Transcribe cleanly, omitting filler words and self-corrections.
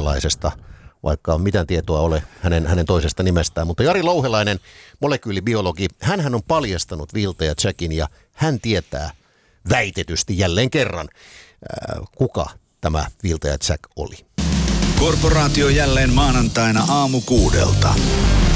louhelaisesta, vaikka on mitään tietoa ole hänen toisesta nimestään. Mutta Jari Louhelainen, molekyylibiologi, hänhän on paljastanut Viltä ja Jackin ja hän tietää väitetysti jälleen kerran, kuka tämä Viltä ja Jack oli. Korporaatio jälleen maanantaina aamu 6:00.